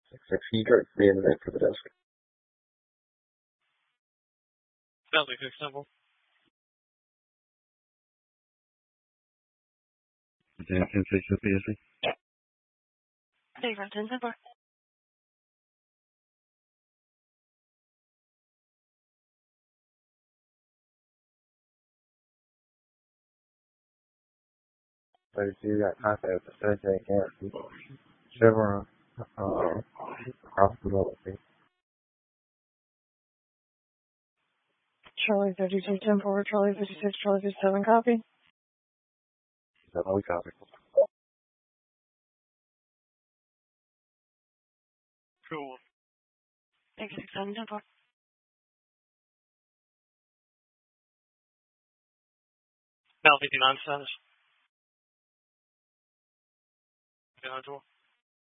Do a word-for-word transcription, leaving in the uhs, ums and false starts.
Six, six, can you go three in the net for the desk? Sounds like it's simple. Yeah, ten six is busy. Hey, from ten simple. thirty-two, got contact with Thursday again. Chevron, uh, hospital. Charlie thirty-two, ten forward, Charlie fifty-six, Charlie fifty-seven, copy. So, we copy. Cool. Thank you, six seven, ten four. Now fifty-nine status. fifty-nine tour.